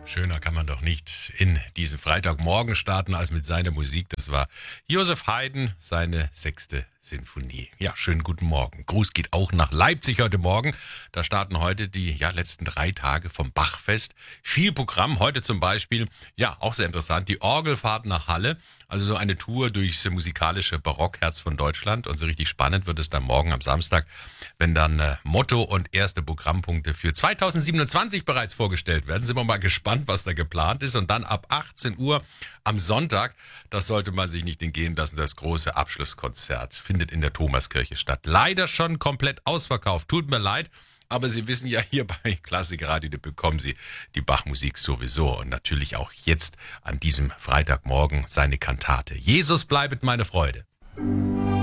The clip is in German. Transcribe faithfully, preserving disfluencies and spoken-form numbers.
Schöner kann man doch nicht in diesen Freitagmorgen starten als mit seiner Musik. Das war Josef Haydn, seine sechste Sinfonie. Ja, schönen guten Morgen. Gruß geht auch nach Leipzig heute Morgen. Da starten heute die ja, letzten drei Tage vom Bachfest. Viel Programm. Heute zum Beispiel, ja, auch sehr interessant, die Orgelfahrt nach Halle. Also so eine Tour durchs musikalische Barockherz von Deutschland. Und so richtig spannend wird es dann morgen am Samstag, wenn dann äh, Motto und erste Programmpunkte für zweitausendsiebenundzwanzig bereits vorgestellt werden. Sind wir mal gespannt, was da geplant ist. Und dann ab achtzehn Uhr am Sonntag, das sollte man sich nicht entgehen lassen, das große Abschlusskonzert findet in der Thomaskirche statt. Leider schon komplett ausverkauft. Tut mir leid. Aber Sie wissen ja, hier bei Klassikradio, da bekommen Sie die Bachmusik sowieso. Und natürlich auch jetzt an diesem Freitagmorgen seine Kantate. Jesus bleibet meine Freude.